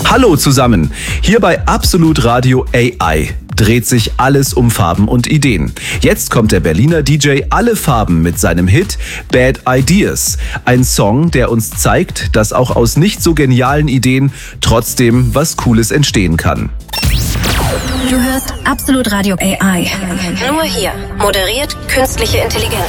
Hallo zusammen, hier bei Absolut Radio AI dreht sich alles um Farben und Ideen. Jetzt kommt der Berliner DJ Alle Farben mit seinem Hit Bad Ideas. Ein Song, der uns zeigt, dass auch aus nicht so genialen Ideen trotzdem was Cooles entstehen kann. Du hörst Absolut Radio AI. Nur hier. Moderiert künstliche Intelligenz.